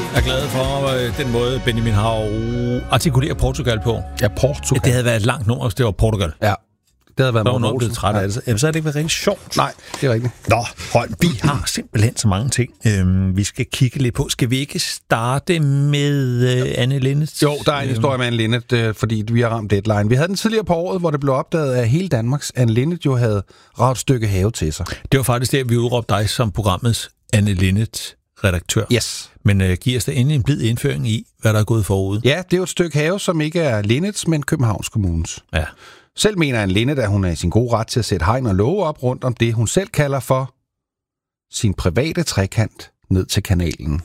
er glad for den måde, Benjamin har artikuleret Portugal på. Ja, Portugal. Det havde været et langt nummer, hvis det var Portugal. Ja, det havde været Morten Olsen. Træt af det. Jamen, så har det ikke været rigtig sjovt. Nej, det er rigtigt. Nå, Holm, vi har simpelthen så mange ting, vi skal kigge lidt på. Skal vi ikke starte med Anne Linnet? Jo, der er en historie med Anne Linnet, fordi vi har ramt deadline. Vi havde den tidligere på året, hvor det blev opdaget, at hele Danmarks Anne Linnet jo havde ravet et stykke have til sig. Det var faktisk der, vi udråbte dig som programmets Anne Linnet redaktør. Yes. Men giver os da endelig en blid indføring i, hvad der er gået forud. Ja, det er jo et stykke have, som ikke er Linnets, men Københavns Kommunes. Ja. Selv mener Anne Linnet, at hun er i sin gode ret til at sætte hegn og låge op rundt om det, hun selv kalder for sin private trekant ned til kanalen.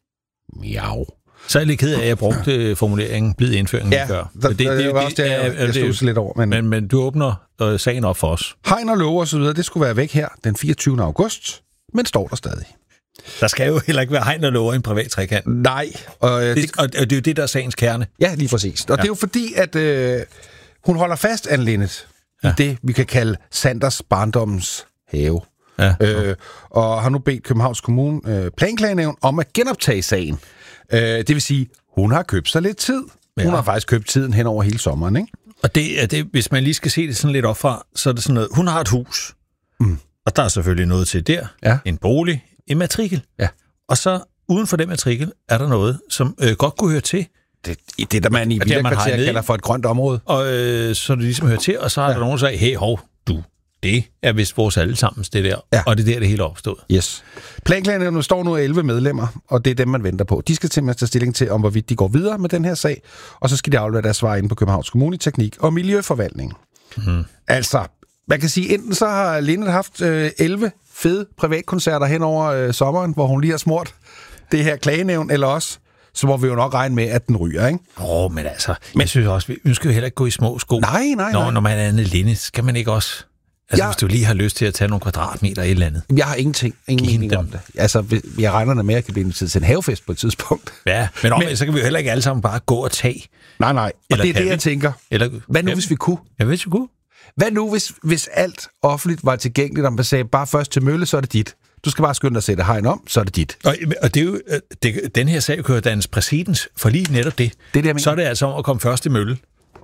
Miau. Så er jeg lidt ked af, at jeg brugte formuleringen blid indføring. Ja, det var også det, jeg stod lidt over. Men du åbner sagen op for os. Hegn og låge og så videre, det skulle være væk her den 24. august, men står der stadig. Der skal jo heller ikke være hegn og låge i en privat trekant. Nej. Og det er jo det, der er sagens kerne. Ja, lige præcis. Og det er jo fordi, at hun holder fast, Anne Linnet, i det, vi kan kalde Sanders barndommens have. Ja. Og har nu bedt Københavns Kommune planklagenævn om at genoptage sagen. Det vil sige, hun har købt sig lidt tid. Hun har faktisk købt tiden hen over hele sommeren, ikke? Og det, hvis man lige skal se det sådan lidt op fra, så er det sådan noget, hun har et hus, og der er selvfølgelig noget til der, en bolig, en matrikel. Ja. Og så uden for den matrikel er der noget, som godt kunne høre til. Det der man i Villakvarter kalder for et grønt område. Og så det ligesom hører til, og så er der nogen, der siger, hey, hov, det er vist vores allesammens, det der. Ja. Og det er der, det hele er opstået. Yes. Planklagenævnet står nu 11 medlemmer, og det er dem, man venter på. De skal simpelthen tage stilling til, om hvorvidt de går videre med den her sag, og så skal de aflevere deres svar ind på Københavns Kommune, Teknik og Miljøforvaltning. Altså, man kan sige, enten så har Linnet haft 11 fede privatkoncerter hen over sommeren, hvor hun lige har smurt det her klagenævn, eller også så må vi jo nok regne med, at den ryger, ikke? Men altså, jeg synes også, vi ønsker jo heller ikke gå i små sko. Nej. Når man er Anne Linnet, skal man ikke også... Altså, hvis du lige har lyst til at tage nogle kvadratmeter i et eller andet. Jeg har ingenting om det. Altså, jeg regner med, at jeg kan blive inviteret til en havefest på et tidspunkt. Ja, men så kan vi jo heller ikke alle sammen bare gå og tage. Nej. Og det er det, jeg tænker. Hvad nu, hvis vi kunne? Ja, hvis vi kunne. Hvad nu, hvis alt offentligt var tilgængeligt, og man sagde, bare først til mølle, så er det dit. Du skal bare skynde dig at sætte hegn om, så er det dit. Og det er jo, den her sag kører dannes præcedens for lige netop det. Så er det altså om at komme først til mølle.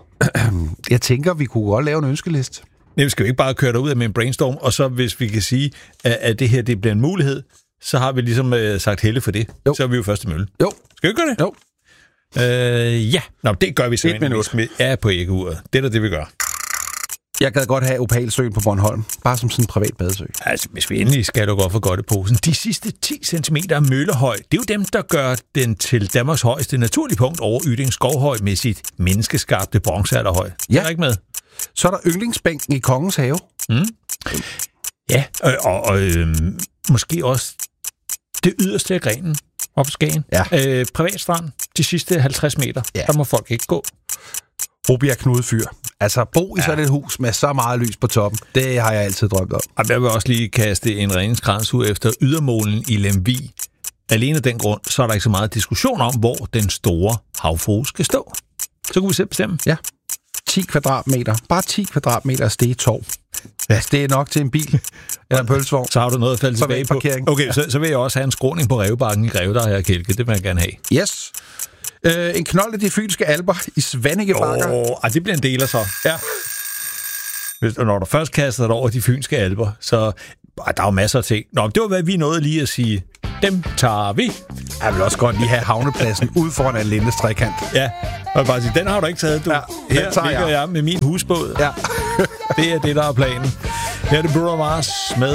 Jeg tænker, vi kunne godt lave en ønskeliste. Nej, vi skal jo ikke bare køre derud med en brainstorm, og så hvis vi kan sige, at det her det bliver en mulighed, så har vi ligesom sagt helle for det. Jo. Så er vi jo først til mølle. Jo. Skal vi gøre det? Jo. Ja. Nå, det gør vi simpelthen. Ja, på æggeuret. Det er det, vi gør. Jeg gad godt have Opalsøen på Bornholm. Bare som sådan en privat badesø. Altså, hvis vi endelig skal du godt for godt i posen. De sidste 10 cm af møllehøj, det er jo dem, der gør den til Danmarks højeste naturlige punkt over Yding Skovhøj med sit menneskeskabte bronzealderhøj. Ja. Er ikke med? Så er der yndlingsbænken i Kongens Have. Ja, og måske også det yderste af grenen op på Skagen. Ja. Privatstrand, de sidste 50 meter. Ja. Der må folk ikke gå. Rubjerg Knudfyr. Altså, bo i sådan et hus med så meget lys på toppen, det har jeg altid drømt om. Og jeg vil også lige kaste en redningskrans ud efter ydermålen i Lemvig. Alene af den grund, så er der ikke så meget diskussion om, hvor den store havfrue skal stå. Så kunne vi selv bestemme. Ja. 10 kvadratmeter. Bare 10 kvadratmeter stegetorv. Ja, det er nok til en bil eller en pølsevogn. Så har du noget at falde tilbage på. Okay, ja. så vil jeg også have en skråning på Rævebakken i Greve, der har jeg kælket. Det vil jeg gerne have. Yes. En knold af de fynske alper i Svanninge Bakker. Det bliver en del af så. Ja. Når du først kaster dig over de fynske alper, så der er jo masser af ting. Nå, det var, hvad vi nåede lige at sige. Dem tager vi. Jeg vil også godt lige have havnepladsen ud foran Anne Linnets trekant. Ja, og bare sige, den har du ikke taget, du. Ja, her ligger jeg med min husbåd. Ja. Det er det, der er planen. Her er det Bruno Mars med